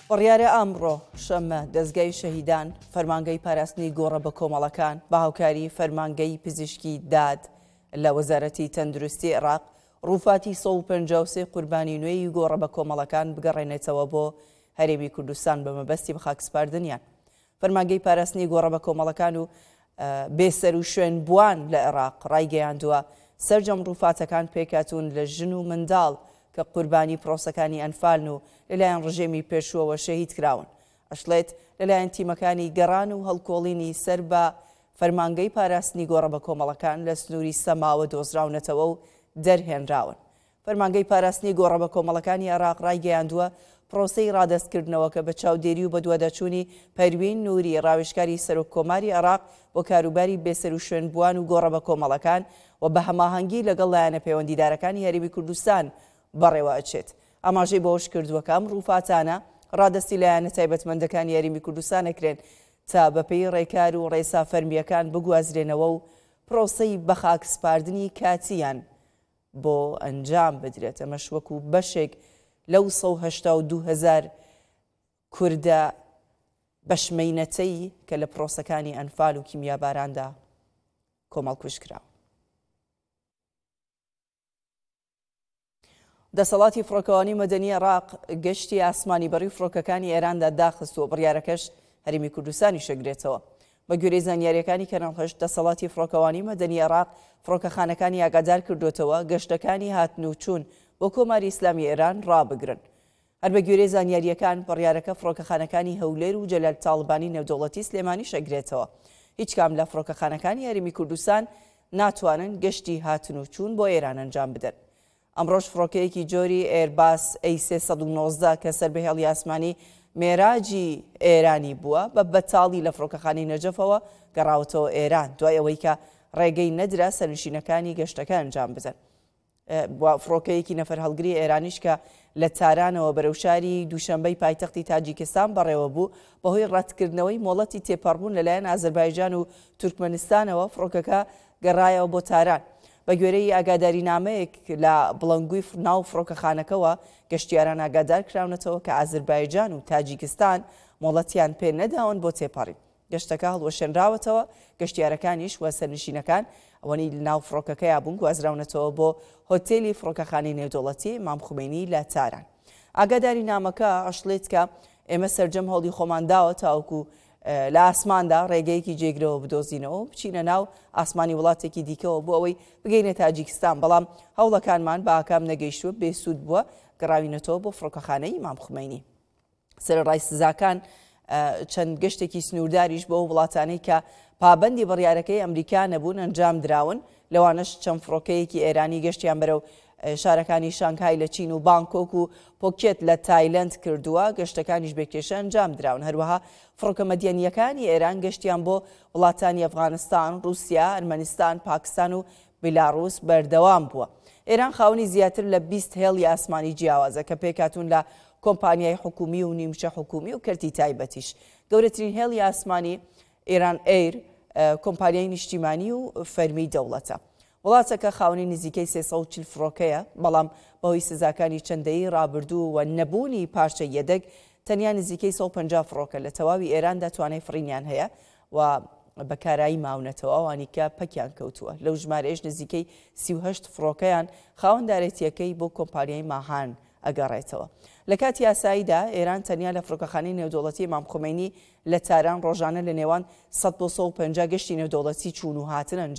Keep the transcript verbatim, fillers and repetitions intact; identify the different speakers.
Speaker 1: بڕیارە ئەمڕۆ شەممە دەستگای شەهیدان فەرمانگەی پاراستنی گۆڕە بە کۆمەڵەکان بە هاوکاری فەرمانگەی پزیشکی داد لە وەزارەتی تەندروستی عێراق ڕووفاتی سەد و پەنجا و سێ قوربانی نوێی گۆڕە بە کۆمەڵەکان بگەڕێنێتەوە بۆ هەرێمی کوردستان بە مەبەستی بەخاکسپاردنیان. فەرمانگەی پاراستنی گۆڕە بە کۆمەڵەکان و بێسەر و شوێن بووان لە عێراق ڕایگەیاندووە سەرجەم ڕووفاتەکان پێکاتون لە ژن و منداڵ کە قوربانی پرۆسەکانی ئەنفالن و لەلایەن ڕژێمی پێشووەوە شەهید کراون. ئەشڵێت لەلایەن تیمەکانی گەڕان و هەڵکۆڵینی سەر بە فەرمانگەی پاراستنی گۆڕە بە کۆمەڵەکان لە سنووری سەماوە دۆزراونەتەوە و دەرهێنراون. فەرمانگەی پاراستنی گۆڕە بە کۆمەڵەکانی عێراق ڕایگەیاندووە پرۆسەی ڕادەستکردنەوە کە بە چاودێری و بە دووەدەچوونی پەروین نووری ڕاوێژکاری سەرۆک کۆماری عێراق بۆ کاروباری بێسەر و شوێن بووان و گۆڕە بە کۆمەڵەکان و بە هەماهەنگی لەگەڵ لایەنە پەیوەندیدارەکانی هەرێمی کوردستان بەڕێوە ئەچێت. ئاماژەی بەوەش کردووە کە ئەم ڕووفاتانە ڕادەستی لایەنە تایبەتمەندەکانی هەرێمی کوردستان ئەکرێن تا بەپێی ڕێکار و ڕێسا فەرمیەکان بگوازرێنەوە و پرۆسەی بەخاکسپاردنی کاتیان بۆ ئەنجام بدرێت. ئەمەش وەکو بەشێک لەو سەد و هەشتا و دوو هەزار کوردە بەشمەینەتەی کە لە پرۆسەکانی ئەنفال و کیمیاباراندا کۆمەڵکوژ کراوە. دەسەڵاتی فڕۆکەوانی مەدەنی عێراق گەشتی ئاسمانی بەڕێوە فڕۆکەکانی ئێراندا داخستووە بڕیارەکەش هەرێمی کوردستانی شەگرێتەوە. بە گوێرەی زانیاریەکانی کەناڵ هەشت دەسەڵاتی فڕۆکەوانی مەدەنی عێراق فڕۆکەخانەکانی ئاگادار کردوێتەوە گەشتەکانی هاتن و چوون بۆ کۆماری ئیسلامی ئێران ڕابگرن. هەر بە گوێرەی زانیاریەکان بڕیارەکە فڕۆکەخانەکانی هەولێر و جەلال تاڵبانی نێودەوڵەتی سلێمانی شەگرێتەوە. هیچ کام لە فڕۆکەخانەکانی هەرێمی کوردستان ناتوانن گەشتی هاتن و چوون بۆ ئێران ئەنجام بدەن. ئەمڕۆژ فڕۆکەیەکی جۆری ئێرباس ئەی سێسەد و نۆزدە کە سەربەهێڵی ئاسمانی مێراجی ئێرانی بووە بە بەتاڵی لە فڕۆکەخانەی نەجەفەوە گەڕاوەتەوە ئێران دوای ئەوەی کە ڕێگەی نەدرا سەرنشینەکانی گەشتەکە ئەنجام بدەن. فڕۆکەیەکی نەفەر هەڵگری ئێرانیش کە لە تارانەوە بەرەو شاری دووشەمبەی پایتەختی تاجیکستان بەڕێوە بوو بەهۆی ڕەتکردنەوەی مۆڵەتی تێپەڕبوون لەلایەن ئازەربایجان و تورکمەنستانەوە فڕۆکەکە گەڕایەوە بۆ تاران. بە گوێرەی ئاگاداری نامەیەک لە بڵنگوی ناو فڕۆکەخانەکەەوە گەشتیاران ئاگادار کراونەتەوە کە ئازەربایجان و تاجیکستان مۆڵەتیان پێ نەداون بۆ تێپەڕین. گەشتەکە هەڵوەشێنراوەتەوە گەشتیارەکانیش وە سەرنشینەکان ئەوەی ناو فڕۆکەکەیا بوون گوازراونەتەوە بۆ هۆتێلی فڕۆکەخانەی نێودەوڵەتی ئیمام خومێنی لە تاران. ئاگاداری نامەکە ئەشڵێت کە ئێمە سەرجەم هەڵی خۆمان داوە تاوەکو لە ئاسماندا ڕێگەیەکی جێگرەوە بدۆزینەوە بچینە ناو ئاسمانی وڵاتێکی دیکەوە بۆ ئەوەی بگەینە تاجیکستان، بەڵام هەوڵەکانمان بە ئاکام نەگەیشتووە بێسوود بووە گەڕاوینەتەوە بۆ فڕۆکەخانەی ئیمام خومێنی. سەرەڕای سزاکان چەند گەشتێکی سنوورداریش بۆ وڵاتانەی کە پابەندی بڕیارەکەی ئەمریکا نەبوون ئەنجام دراون، لەوانش چەند فڕۆکەیەکی ئێرانی گەشتیان بەرەو شارەکانی شانگهای لە چین و بانکۆک و پۆکێت لە تایلەند کردووە، گەشتەکانیش بێکێشە ئەنجام دراون. هەروەها فڕۆکە مەدیانیەکانی ئێران گەشتیان بۆ وڵاتانی ئەفغانستان، رووسیا، ئەرمەنیستان، پاکستان و بیلاڕوس بەردەوام بووە. ئێران خاوەنی زیاتر لە بیست هێڵی ئاسمانی جیاوازە کە پێکاتون لە کۆمپانیای حکومی و نیمچە حکومی و کەرتی تایبەتیش. گەورەترین هێڵی ئاسمانی ئێران ئەیر کۆمپانیای نیشتیمانی و فەرمی دەوڵەتە. وڵاتەکە خاوەنی نزیکەی سێسەد و چل فڕۆکەیە، بەڵام بەهۆی سزاکانی چەندەیی ڕابردوو و نەبوونی پارچە یەدەگ تەنیا نزیکەی سەد و پەنجا فڕۆکە لە تەواوی ئێراندا توانای فڕینیان هەیە و بەکارایی ماونەتەوە ئەوانی کە پەکیان کەوتووە. لەو ژمارەیەش نزیکەی سی و هەشت فڕۆکەیان خاوەندارێتیەکەی بۆ کۆمپانیای ماهان ئەگەڕێتەوە. لە کاتی یاساییدا ئێران تەنیا لە فڕۆکەخانەی نێودەوڵەتی ئیمام خومێنی لە تاران ڕۆژانە لە نێوان سەد بۆ سەد و پەنجا گەشتی نێودەوڵەتی چوون و هاتن